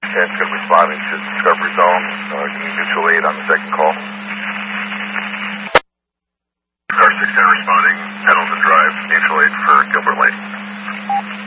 10's going to be responding to Discovery Zone. Give me mutual aid on the second call. Car 610 responding, Pendleton Drive, mutual aid for Gilbert Lake.